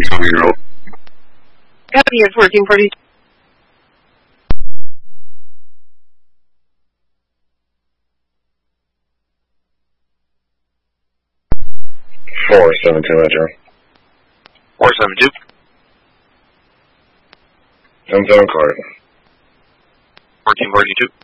Copy, it's working pretty. Four 7-2 Metro. 472. 10-7 card. 1442.